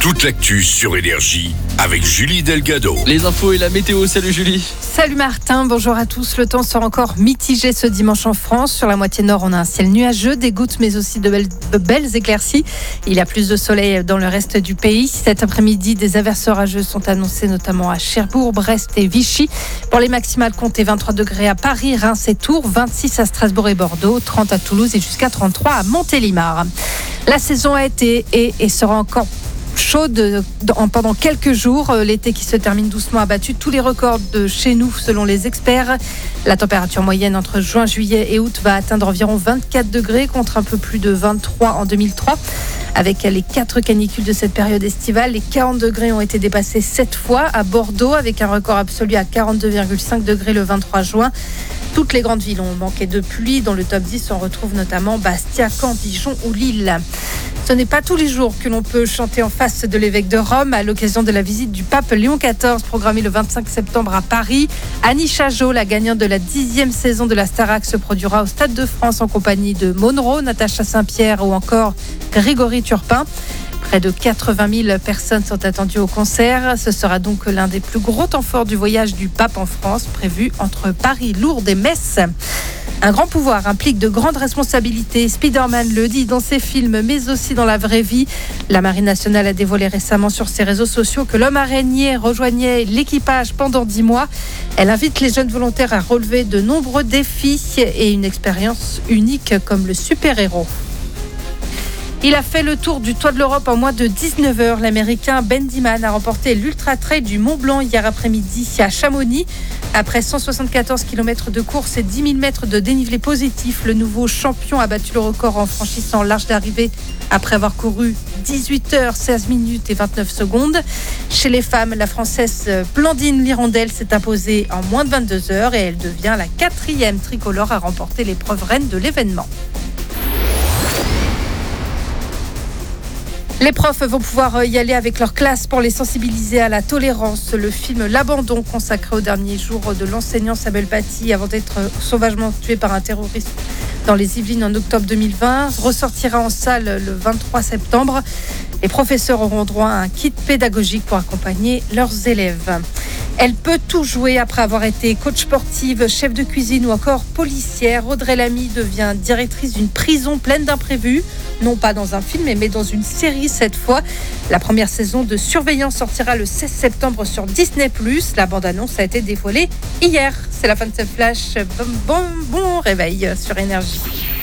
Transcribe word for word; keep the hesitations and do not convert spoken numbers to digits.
toute l'actu sur Énergie avec Julie Delgado. Les infos et la météo, salut Julie. Salut Martin, bonjour à tous. Le temps sera encore mitigé ce dimanche en France. Sur la moitié nord, on a un ciel nuageux, des gouttes mais aussi de belles, de belles éclaircies. Il y a plus de soleil dans le reste du pays. Cet après-midi, des averses orageuses sont annoncées notamment à Cherbourg, Brest et Vichy. Pour les maximales, comptez vingt-trois degrés à Paris, Reims et Tours, vingt-six à Strasbourg et Bordeaux, trente à Toulouse et jusqu'à trente-trois à Montélimar. La saison a été et, et sera encore chaude pendant quelques jours. L'été qui se termine doucement a battu tous les records de chez nous selon les experts. La température moyenne entre juin, juillet et août va atteindre environ vingt-quatre degrés contre un peu plus de vingt-trois en deux mille trois. Avec les quatre canicules de cette période estivale, les quarante degrés ont été dépassés sept fois à Bordeaux avec un record absolu à quarante-deux virgule cinq degrés le vingt-trois juin. Toutes les grandes villes ont manqué de pluie. Dans le top dix, on retrouve notamment Bastia, Caen, Dijon ou Lille. Ce n'est pas tous les jours que l'on peut chanter en face de l'évêque de Rome à l'occasion de la visite du pape Léon quatorze programmée le vingt-cinq septembre à Paris. Annie Chajot, la gagnante de la dixième saison de la Starac, se produira au Stade de France en compagnie de Monroe, Natacha Saint-Pierre ou encore Grégory Turpin. Près de quatre-vingt mille personnes sont attendues au concert. Ce sera donc l'un des plus gros temps forts du voyage du pape en France, prévu entre Paris, Lourdes et Metz. Un grand pouvoir implique de grandes responsabilités. Spider-Man le dit dans ses films, mais aussi dans la vraie vie. La Marine nationale a dévoilé récemment sur ses réseaux sociaux que l'homme araignée rejoignait l'équipage pendant dix mois. Elle invite les jeunes volontaires à relever de nombreux défis et une expérience unique comme le super-héros. Il a fait le tour du toit de l'Europe en moins de dix-neuf heures. L'Américain Ben Diman a remporté l'Ultra Trail du Mont Blanc hier après-midi à Chamonix. Après cent soixante-quatorze kilomètres de course et dix mille mètres de dénivelé positif, le nouveau champion a battu le record en franchissant l'arche d'arrivée après avoir couru dix-huit heures, seize minutes et vingt-neuf secondes. Chez les femmes, la Française Blandine Lirondelle s'est imposée en moins de vingt-deux heures et elle devient la quatrième tricolore à remporter l'épreuve reine de l'événement. Les profs vont pouvoir y aller avec leur classe pour les sensibiliser à la tolérance. Le film L'Abandon, consacré au dernier jour de l'enseignant Samuel Paty avant d'être sauvagement tué par un terroriste dans les Yvelines en octobre deux mille vingt, ressortira en salle le vingt-trois septembre. Les professeurs auront droit à un kit pédagogique pour accompagner leurs élèves. Elle peut tout jouer après avoir été coach sportive, chef de cuisine ou encore policière. Audrey Lamy devient directrice d'une prison pleine d'imprévus. Non pas dans un film, mais dans une série cette fois. La première saison de Surveillance sortira le seize septembre sur Disney plus. La bande-annonce a été dévoilée hier. C'est la fin de ce flash. Bon, bon, bon réveil sur Énergie.